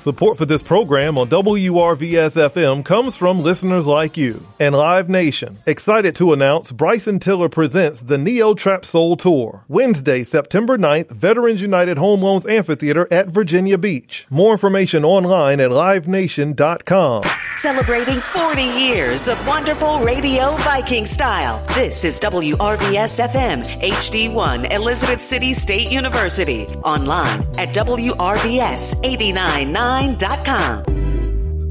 Support for this program on WRVS-FM comes from listeners like you. And Live Nation, excited to announce Bryson Tiller presents the Neo Trap Soul Tour. Wednesday, September 9th, Veterans United Home Loans Amphitheater at Virginia Beach. More information online at livenation.com. Celebrating 40 years of wonderful radio Viking style. This is WRVS-FM HD1, Elizabeth City State University. Online at WRVS899.com.